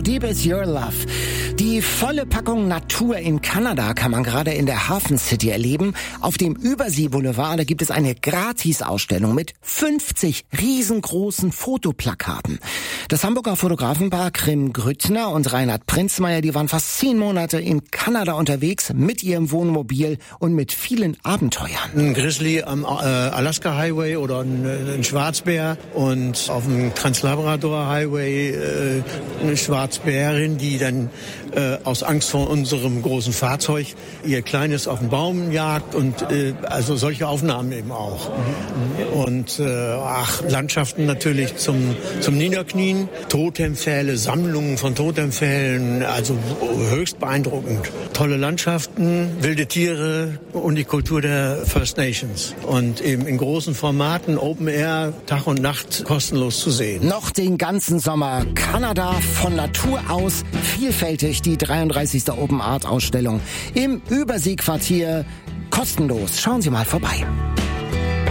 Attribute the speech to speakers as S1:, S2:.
S1: Deep Is Your Love. Die volle Packung Natur in Kanada kann man gerade in der Hafen City erleben. Auf dem Übersee-Boulevard, da gibt es eine Gratisausstellung mit 50 riesengroßen Fotoplakaten. Das Hamburger Fotografenpaar Krim Grüttner und Reinhard Prinzmeier, die waren fast 10 Monate in Kanada unterwegs mit ihrem Wohnmobil und mit vielen Abenteuern.
S2: Ein Grizzly am Alaska Highway oder ein Schwarzbär und auf dem Trans-Labrador Highway eine Schwarzbärin, die dann aus Angst vor unserem großen Fahrzeug ihr Kleines auf den Baum jagt und also solche Aufnahmen eben auch. Und Landschaften natürlich zum Niederknien, Totempfähle, Sammlungen von Totempfählen, also höchst beeindruckend. Tolle Landschaften, wilde Tiere und die Kultur der First Nations. Und eben in großen Formaten, Open Air, Tag und Nacht kostenlos zu sehen.
S1: Noch den ganzen Sommer Kanada von Natur aus vielfältig, die 33. Open Art Ausstellung im Überseequartier, kostenlos. Schauen Sie mal vorbei.